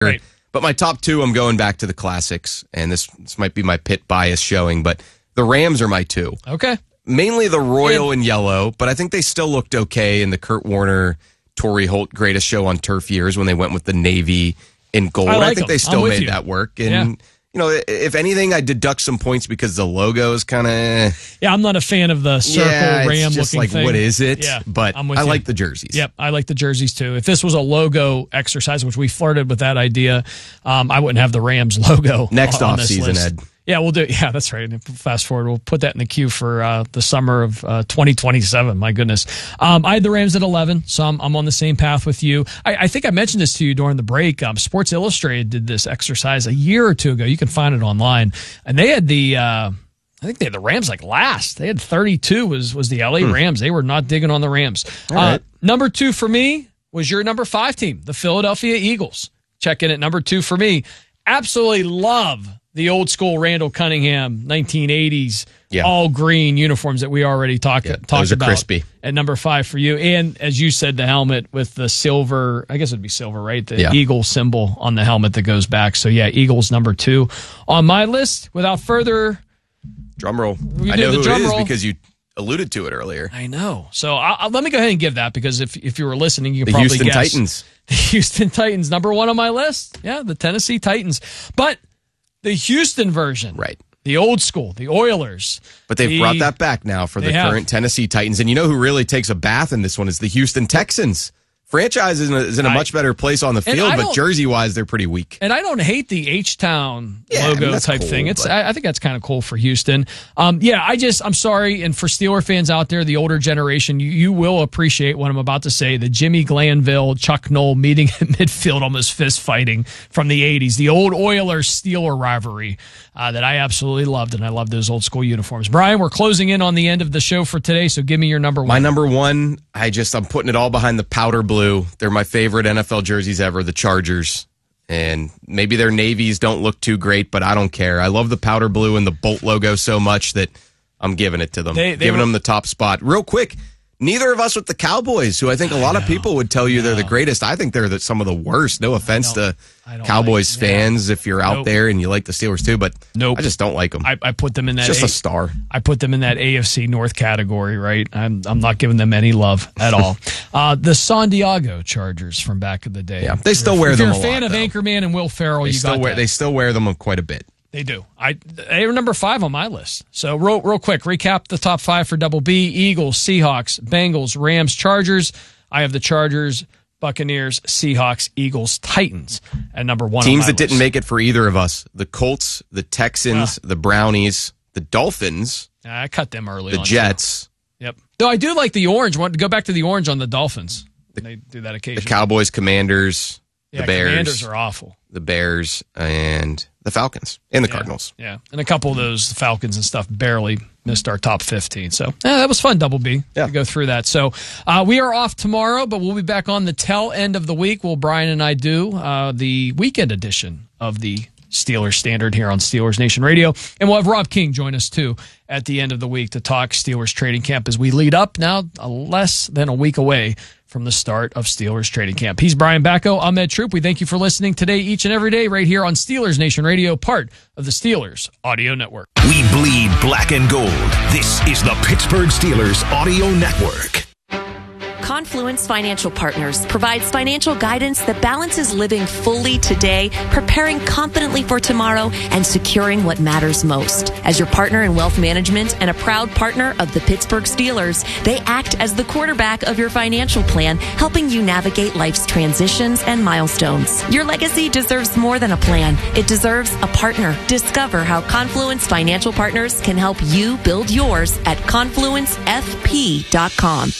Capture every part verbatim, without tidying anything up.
Right. But my top two, I'm going back to the classics, and this, this might be my Pitt bias showing, but the Rams are my two. Okay. Mainly the royal and yellow, but I think they still looked okay in the Kurt Warner, Torrey Holt greatest show on turf years when they went with the navy in gold. I, like I think them. they still made you. that work. And, yeah. you know, if anything, I deduct some points because the logo is kind of... Yeah, I'm not a fan of the circle yeah, ram it's just looking like, thing. what is it? Yeah, but I'm with I you. like the jerseys. Yep, I like the jerseys too. If this was a logo exercise, which we flirted with that idea, um, I wouldn't have the Rams logo Next on, off on season, list. Ed. Yeah, we'll do. Yeah, that's right. Fast forward, we'll put that in the queue for uh, the summer of uh, twenty twenty-seven. My goodness, um, I had the Rams at eleven, so I'm, I'm on the same path with you. I, I think I mentioned this to you during the break. Um, Sports Illustrated did this exercise a year or two ago. You can find it online, and they had the. Uh, I think they had the Rams like last. They had thirty-two. Was was the L A hmm. Rams? They were not digging on the Rams. All right. Uh, number two for me was your number five team, the Philadelphia Eagles. Check in at number two for me. Absolutely love the old school Randall Cunningham nineteen eighties yeah. all green uniforms that we already talked yeah, talked those are about. Crispy. At number five for you, and as you said, the helmet with the silver. I guess it'd be silver, right? The yeah. eagle symbol on the helmet that goes back. So yeah, Eagles number two on my list. Without further drum roll, we I do know the who drum it is roll. because you alluded to it earlier. I know. So I, I, let me go ahead and give that because if if you were listening, you could the probably Houston guess. Titans. The Houston Titans, number one on my list. Yeah, the Tennessee Titans. But the Houston version. Right. The old school, the Oilers. But they've the, brought that back now for the have. current Tennessee Titans. And you know who really takes a bath in this one is the Houston Texans. Franchise is in a, is in a I, much better place on the field, but jersey-wise, they're pretty weak. And I don't hate the H-Town yeah, logo I mean, type cool, thing. It's but... I, I think that's kind of cool for Houston. Um, yeah, I just, I'm sorry. And for Steeler fans out there, the older generation, you, you will appreciate what I'm about to say. The Jimmy Glanville, Chuck Noll meeting at midfield, almost fist fighting from the eighties. The old Oilers-Steeler rivalry uh, that I absolutely loved, and I love those old school uniforms. Brian, we're closing in on the end of the show for today, so give me your number one. My number one, I just, I'm putting it all behind the powder blue. They're my favorite. Favorite N F L jerseys ever, the Chargers. And maybe their navies don't look too great, but I don't care. I love the powder blue and the Bolt logo so much that I'm giving it to them. They, they giving were, them the top spot. Real quick, neither of us with the Cowboys, who I think a lot of people would tell you they're the greatest. I think they're the, some of the worst. No offense to Cowboys like, fans yeah. if you're out nope. there and you like the Steelers too, but nope. I just don't like them. I, I put them in that. It's just a, a star. I put them in that A F C North category, right? I'm I'm not giving them any love at all. uh, the San Diego Chargers from back in the day. Yeah, they still if wear if them you're a a fan lot, of though. Anchorman and Will Ferrell, they you still got wear, that. They still wear them quite a bit. They do. I they're number five on my list. So real real quick, recap the top five for Double B: Eagles, Seahawks, Bengals, Rams, Chargers. I have the Chargers, Buccaneers, Seahawks, Eagles, Titans at number one. Teams on my that didn't list. make it for either of us: the Colts, the Texans, Well, the Brownies, the Dolphins. I cut them early. The on Jets. Too. Yep. Though I do like the orange. Want to go back to the orange on the Dolphins? The, they do that occasionally. The Cowboys, Commanders, yeah, the Bears. Commanders are awful. The Bears and the Falcons and the yeah, Cardinals. Yeah, and a couple of those Falcons and stuff barely missed our top fifteen. So yeah, that was fun, Double B, yeah. to go through that. So uh, we are off tomorrow, but we'll be back on the tail end of the week. Will Brian and I do uh, the weekend edition of the Steelers Standard here on Steelers Nation Radio. And we'll have Rob King join us, too, at the end of the week to talk Steelers training camp as we lead up now uh, less than a week away from the start of Steelers training camp. He's Brian Bacco. I'm Ed Troop. We thank you for listening today, each and every day, right here on Steelers Nation Radio, part of the Steelers Audio Network. We bleed black and gold. This is the Pittsburgh Steelers Audio Network. Confluence Financial Partners provides financial guidance that balances living fully today, preparing confidently for tomorrow, and securing what matters most. As your partner in wealth management and a proud partner of the Pittsburgh Steelers, they act as the quarterback of your financial plan, helping you navigate life's transitions and milestones. Your legacy deserves more than a plan. It deserves a partner. Discover how Confluence Financial Partners can help you build yours at confluence f p dot com.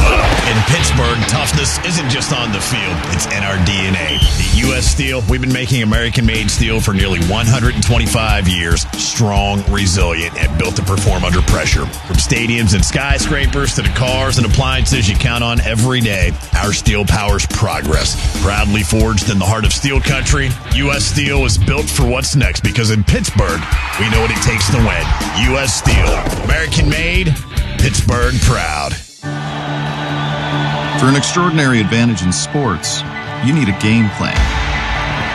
In Pittsburgh, toughness isn't just on the field, it's in our D N A. At U S Steel, we've been making American-made steel for nearly one hundred twenty-five years. Strong, resilient, and built to perform under pressure. From stadiums and skyscrapers to the cars and appliances you count on every day, our steel powers progress. Proudly forged in the heart of steel country, U S Steel is built for what's next because in Pittsburgh, we know what it takes to win. U S Steel, American-made, Pittsburgh proud. For an extraordinary advantage in sports, you need a game plan.